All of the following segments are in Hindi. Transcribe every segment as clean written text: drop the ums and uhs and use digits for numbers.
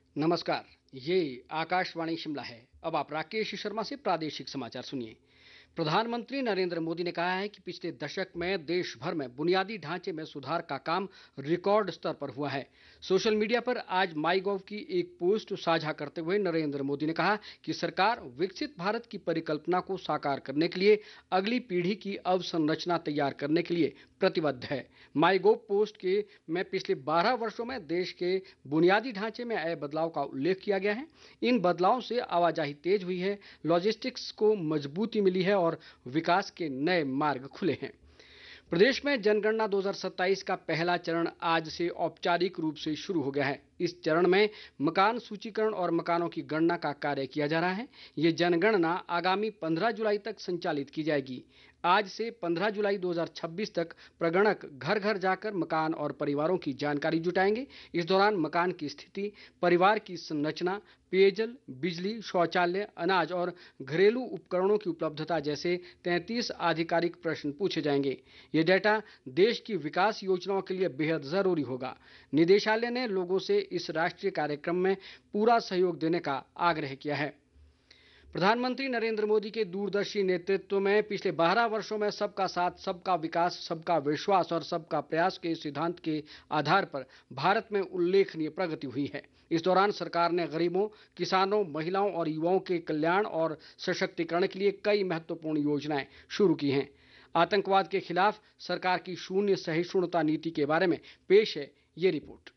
नमस्कार। ये आकाशवाणी शिमला है। अब आप राकेश शर्मा से प्रादेशिक समाचार सुनिए। प्रधानमंत्री नरेंद्र मोदी ने कहा है कि पिछले दशक में देश भर में बुनियादी ढांचे में सुधार का काम रिकॉर्ड स्तर पर हुआ है। सोशल मीडिया पर आज माई गॉव की एक पोस्ट साझा करते हुए नरेंद्र मोदी ने कहा कि सरकार विकसित भारत की परिकल्पना को साकार करने के लिए अगली पीढ़ी की अवसंरचना तैयार करने के लिए प्रतिबद्ध है। माई गॉव पोस्ट के में पिछले 12 वर्षों में देश के बुनियादी ढांचे में आए बदलाव का उल्लेख किया गया है। इन बदलावों से आवाजाही तेज हुई है, लॉजिस्टिक्स को मजबूती मिली है और विकास के नए मार्ग खुले हैं। प्रदेश में जनगणना 2027 का पहला चरण आज से औपचारिक रूप से शुरू हो गया है। इस चरण में मकान सूचीकरण और मकानों की गणना का कार्य किया जा रहा है। ये जनगणना आगामी 15 जुलाई तक संचालित की जाएगी। आज से 15 जुलाई 2026 तक प्रगणक घर घर जाकर मकान और परिवारों की जानकारी जुटाएंगे। इस दौरान मकान की स्थिति, परिवार की संरचना, पेयजल, बिजली, शौचालय, अनाज और घरेलू उपकरणों की उपलब्धता जैसे 33 आधिकारिक प्रश्न पूछे जाएंगे। ये डेटा देश की विकास योजनाओं के लिए बेहद जरूरी होगा। निदेशालय ने लोगों से इस राष्ट्रीय कार्यक्रम में पूरा सहयोग देने का आग्रह किया है। प्रधानमंत्री नरेंद्र मोदी के दूरदर्शी नेतृत्व में पिछले 12 वर्षों में सबका साथ, सबका विकास, सबका विश्वास और सबका प्रयास के सिद्धांत के आधार पर भारत में उल्लेखनीय प्रगति हुई है। इस दौरान सरकार ने गरीबों, किसानों, महिलाओं और युवाओं के कल्याण और सशक्तिकरण के लिए कई महत्वपूर्ण योजनाएं शुरू की हैं। आतंकवाद के खिलाफ सरकार की शून्य सहिष्णुता नीति के बारे में पेश है ये रिपोर्ट।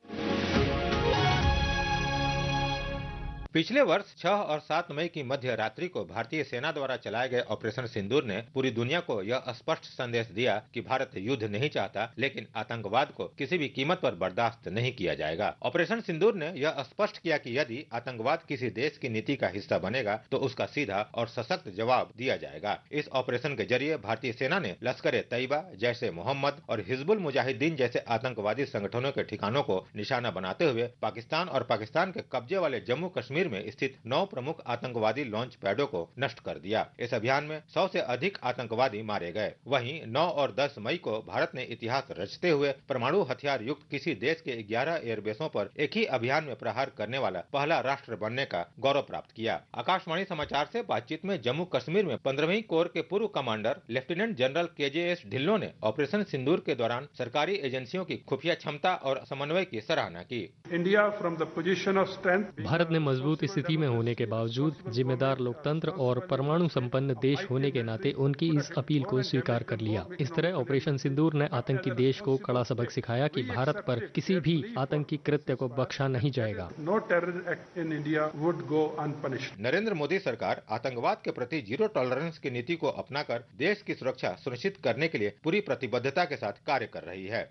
पिछले वर्ष 6 और 7 मई की मध्य रात्रि को भारतीय सेना द्वारा चलाए गए ऑपरेशन सिंदूर ने पूरी दुनिया को यह स्पष्ट संदेश दिया कि भारत युद्ध नहीं चाहता, लेकिन आतंकवाद को किसी भी कीमत पर बर्दाश्त नहीं किया जाएगा। ऑपरेशन सिंदूर ने यह स्पष्ट किया कि यदि आतंकवाद किसी देश की नीति का हिस्सा बनेगा तो उसका सीधा और सशक्त जवाब दिया जाएगा। इस ऑपरेशन के जरिए भारतीय सेना ने लश्कर ए तैयबा, जैश ए मोहम्मद और हिजबुल मुजाहिदीन जैसे आतंकवादी संगठनों के ठिकानों को निशाना बनाते हुए पाकिस्तान और पाकिस्तान के कब्जे वाले जम्मू कश्मीर में स्थित 9 प्रमुख आतंकवादी लॉन्च पैडों को नष्ट कर दिया। इस अभियान में 100 से अधिक आतंकवादी मारे गए। वहीं 9 और 10 मई को भारत ने इतिहास रचते हुए परमाणु हथियार युक्त किसी देश के 11 एयरबेसों पर एक ही अभियान में प्रहार करने वाला पहला राष्ट्र बनने का गौरव प्राप्त किया। आकाशवाणी समाचार से बातचीत में जम्मू कश्मीर में 15वीं कोर के पूर्व commander lieutenant general KJS Dhillon ने ऑपरेशन सिंदूर के दौरान सरकारी एजेंसियों की खुफिया क्षमता और समन्वय की सराहना की। India from the position of strength, Bharat ने मजबूत स्थिति में होने के बावजूद जिम्मेदार लोकतंत्र और परमाणु संपन्न देश होने के नाते उनकी इस अपील को स्वीकार कर लिया। इस तरह ऑपरेशन सिंदूर ने आतंकी देश को कड़ा सबक सिखाया कि भारत पर किसी भी आतंकी कृत्य को बख्शा नहीं जाएगा। No terror act in India would go अनपनिश्ड। Narendra Modi सरकार आतंकवाद के प्रति जीरो टॉलरेंस की नीति को अपनाकर देश की सुरक्षा सुनिश्चित करने के लिए पूरी प्रतिबद्धता के साथ कार्य कर रही है।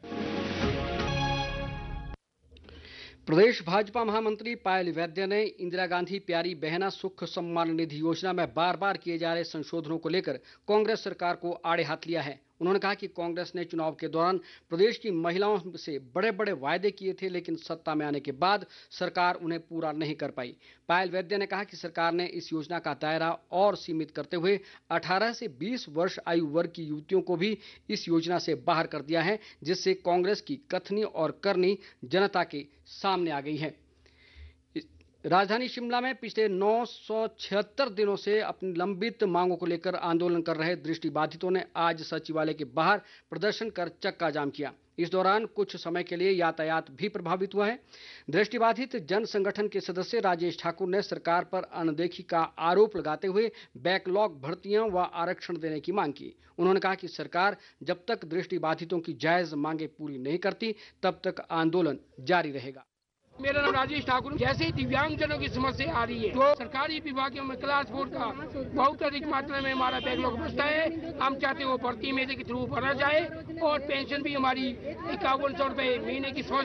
प्रदेश भाजपा महामंत्री पायल वैद्य ने इंदिरा गांधी प्यारी बहना सुख सम्मान निधि योजना में बार बार किए जा रहे संशोधनों को लेकर कांग्रेस सरकार को आड़े हाथ लिया है। उन्होंने कहा कि कांग्रेस ने चुनाव के दौरान प्रदेश की महिलाओं से बड़े बड़े वायदे किए थे, लेकिन सत्ता में आने के बाद सरकार उन्हें पूरा नहीं कर पाई। पायल वैद्य ने कहा कि सरकार ने इस योजना का दायरा और सीमित करते हुए 18 से 20 वर्ष आयु वर्ग की युवतियों को भी इस योजना से बाहर कर दिया है, जिससे कांग्रेस की कथनी और करनी जनता के सामने आ गई है। राजधानी शिमला में पिछले 976 दिनों से अपनी लंबित मांगों को लेकर आंदोलन कर रहे दृष्टिबाधितों ने आज सचिवालय के बाहर प्रदर्शन कर चक्का जाम किया। इस दौरान कुछ समय के लिए यातायात भी प्रभावित हुआ है। दृष्टिबाधित जन संगठन के सदस्य राजेश ठाकुर ने सरकार पर अनदेखी का आरोप लगाते हुए बैकलॉग भर्तियां व आरक्षण देने की मांग की। उन्होंने कहा कि सरकार जब तक दृष्टिबाधितों की जायज मांगे पूरी नहीं करती तब तक आंदोलन जारी रहेगा। मेरा नाम राजेश ठाकुर। जैसे ही दिव्यांगजनों की समस्या आ रही है तो सरकारी विभागों में क्लास 4 का बहुत अधिक मात्रा में हमारा बैकलॉग बचता है। हम चाहते हैं वो भर्ती मेले के थ्रू भरा जाए और पेंशन भी हमारी 5100 रुपए महीने की